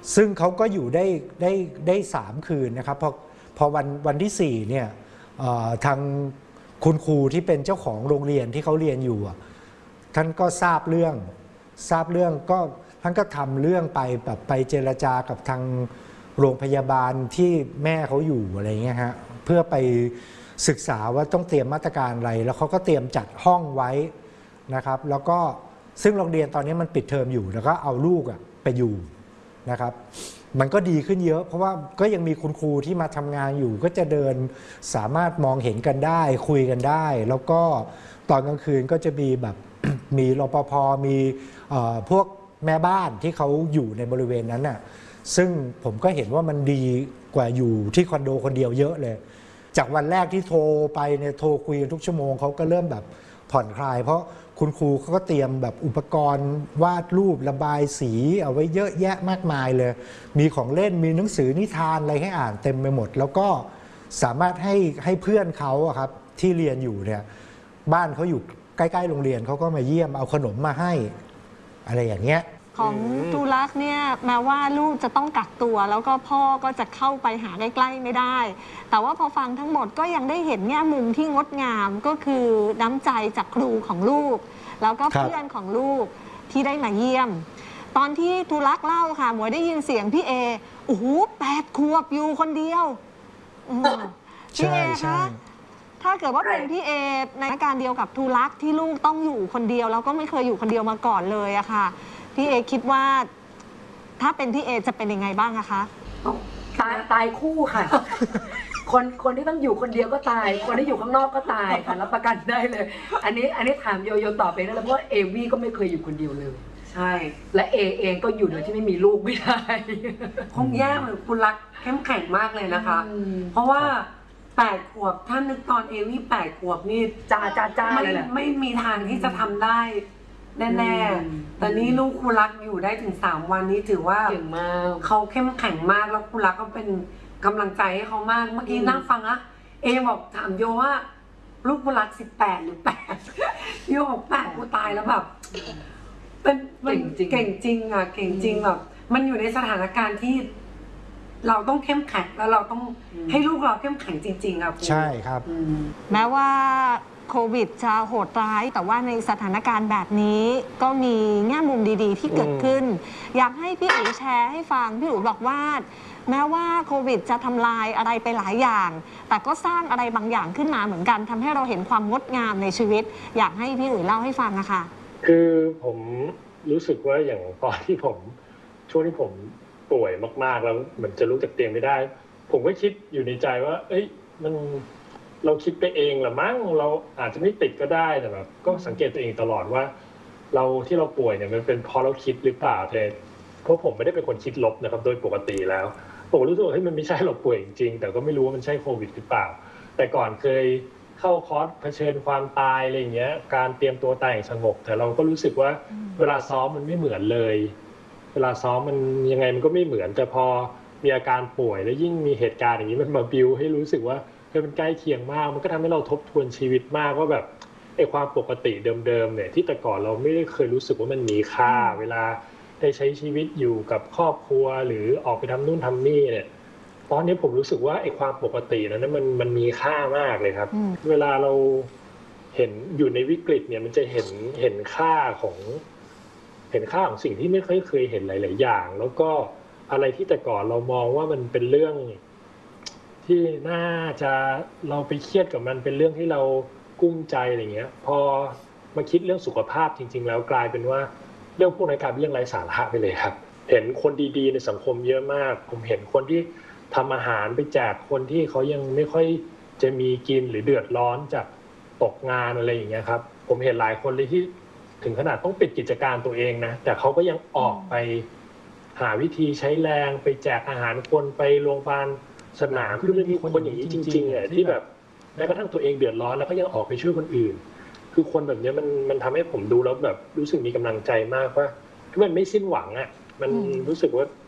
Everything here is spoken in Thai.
ซึ่งเขาก็อยู่ได้3 คืนนะครับพอวันที่4เนี่ยทางคุณครูที่เป็นเจ้าของโรงเรียนที่เขาเรียนอยู่ท่านก็ทราบเรื่องก็ท่านก็ทำเรื่องไปเจรจากับทางโรงพยาบาลที่แม่เขาอยู่อะไรเงี้ยฮะเพื่อไปศึกษาว่าต้องเตรียมมาตรการอะไรแล้วเขาก็เตรียมจัดห้องไว้นะครับแล้วก็ซึ่งโรงเรียนตอนนี้มันปิดเทอมอยู่แล้วก็เอาลูกไปอยู่นะครับมันก็ดีขึ้นเยอะเพราะว่าก็ยังมีคุณครูที่มาทำงานอยู่ก็จะเดินสามารถมองเห็นกันได้คุยกันได้แล้วก็ตอนกลางคืนก็จะมีแบบ มีรปภ.มีพวกแม่บ้านที่เขาอยู่ในบริเวณนั้นน่ะซึ่งผมก็เห็นว่ามันดีกว่าอยู่ที่คอนโดคนเดียวเยอะเลยจากวันแรกที่โทรไปเนี่ยโทรคุยทุกชั่วโมงเขาก็เริ่มแบบผ่อนคลายเพราะคุณครูเขาก็เตรียมแบบอุปกรณ์วาดรูประบายสีเอาไว้เยอะแยะมากมายเลยมีของเล่นมีหนังสือนิทานอะไรให้อ่านเต็มไปหมดแล้วก็สามารถให้เพื่อนเขาครับที่เรียนอยู่เนี่ยบ้านเขาอยู่ใกล้ๆโรงเรียนเขาก็มาเยี่ยมเอาขนมมาให้อะไรอย่างเงี้ยของทูลักเนี่ยแม้ว่าลูกจะต้องกักตัวแล้วก็พ่อก็จะเข้าไปหาใกล้ๆไม่ได้แต่ว่าพอฟังทั้งหมดก็ยังได้เห็นแง่มุมที่งดงามก็คือน้ำใจจากครูของลูกแล้วก็เพื่อนของลูกที่ได้มาเยี่ยมตอนที่ทูลักเล่าค่ะหมวยได้ยินเสียงพี่เอโอ้โห8 ขวบอยู่คนเดียวพี่เอคะถ้าเกิดว่าเป็นพี่เอในสถานการณ์เดียวกับทูลักที่ลูกต้องอยู่คนเดียวแล้วก็ไม่เคยอยู่คนเดียวมาก่อนเลยอะค่ะพี่เอคิดว่าถ้าเป็นพี่เอจะเป็นยังไงบ้างอะคะตายคู่ค่ะ คนที่ต้องอยู่คนเดียวก็ตายคนที่อยู่ข้างนอกก็ตายค่ะรับประกันได้เลยอันนี้ถามโยตอบไปนะเพราะว่าเอวี่ก็ไม่เคยอยู่คนเดียวเลยใช่และเองก็อยู่โดยที่ไม่มีลูกไม่ได้คงแย่เหมือนคุณรักเข้มแข็งมากเลยนะคะเพราะว่า8 ขวบถ้านึกตอนเอวี่8 ขวบนี่จ้าไม่มีทางที่จะทำได้แน่ๆแต่นี่ลูกครูรักอยู่ได้ถึง3 วันนี้ถือว่าเขาเข้มแข็งมากแล้วครูรักก็เป็นกำลังใจให้เขามากเมื่อกี้นั่งฟังอะเอบอกถามโยว่าลูกครูรัก18 หรือ 8โยบอก8กูตายแล้วแบบเป็นเก่งจริงอะเก่งจริงแบบมันอยู่ในสถานการณ์ที่เราต้องเข้มแข็งแล้วเราต้องให้ลูกเราเข้มแข็งจริงๆอะใช่ครับแม้ว่าโควิดจะโหดร้ายแต่ว่าในสถานการณ์แบบนี้ก็มีแง่มุมดีๆที่เกิดขึ้นอยากให้พี่อู๋แชร์ให้ฟังพี่อู๋บอกว่าแม้ว่าโควิดจะทำลายอะไรไปหลายอย่างแต่ก็สร้างอะไรบางอย่างขึ้นมาเหมือนกันทำให้เราเห็นความงดงามในชีวิตอยากให้พี่อู๋เล่าให้ฟังนะคะคือผมรู้สึกว่าอย่างตอนที่ช่วงที่ผมป่วยมากๆแล้วเหมือนจะลุกจากเตียงไม่ได้ผมก็คิดอยู่ในใจว่าเอ้ยมันเราคิดไปเองหรือมั้งเราอาจจะไม่ติดก็ได้แต่แบบก็สังเกตตัวเองตลอดว่าที่เราป่วยเนี่ยมันเป็นเพราะเราคิดหรือเปล่าแต่เพราะผมไม่ได้เป็นคนคิดลบนะครับโดยปกติแล้วผมรู้สึกว่ามันไม่ใช่เราป่วยจริงๆแต่ก็ไม่รู้ว่ามันใช่โควิดหรือเปล่าแต่ก่อนเคยเข้าคอร์สเผชิญความตายอะไรอย่างเงี้ยการเตรียมตัวตายอย่างสงบแต่เราก็รู้สึกว่าเวลาซ้อมมันไม่เหมือนเลยเวลาซ้อมมันยังไงมันก็ไม่เหมือนแต่พอมีอาการป่วยแล้วยิ่งมีเหตุการณ์อย่างนี้มันมาบิวให้รู้สึกว่ามันใกล้เคียงมากมันก็ทำให้เราทบทวนชีวิตมากว่าแบบไอ้ความปกติเดิมๆเนี่ยที่แต่ก่อนเราไม่ได้เคยรู้สึกว่ามันมีค่าเวลาได้ใช้ชีวิตอยู่กับครอบครัวหรือออกไปทำนู่นทำนี่เนี่ยตอนนี้ผมรู้สึกว่าไอ้ความปกตินั้นมันมีค่ามากเลยครับเวลาเราเห็นอยู่ในวิกฤตเนี่ยมันจะเห็นค่าของสิ่งที่ไม่เคยเห็นหลายๆอย่างแล้วก็อะไรที่แต่ก่อนเรามองว่ามันเป็นเรื่องที่น่าจะเราไปเครียดกับมันเป็นเรื่องที่เรากุ้มใจอะไรเงี้ยพอมาคิดเรื่องสุขภาพจริงๆแล้วกลายเป็นว่าเรื่องพวกนั้นกลายเป็นเรื่องไร้สาระไปเลยครับเห็นคนดีๆในสังคมเยอะมากผมเห็นคนที่ทำอาหารไปแจกคนที่เขายังไม่ค่อยจะมีกินหรือเดือดร้อนจากตกงานอะไรอย่างเงี้ยครับผมเห็นหลายคนเลยที่ถึงขนาดต้องปิดกิจการตัวเองนะแต่เขาก็ยังออกไปหาวิธีใช้แรงไปแจกอาหารคนไปโรงพยาบาลสนามคือมันมีคนอย่างนี้จริงๆเนี่ยที่แบบแม้กระทั่งตัวเองเดือดร้อนแล้วก็ยังออกไปช่วยคนอื่นคือคนแบบนี้มันทำให้ผมดูแล้วแบบรู้สึกมีกำลังใจมากว่ามันไม่สิ้นหวังอ่ะมันรู้สึกว่า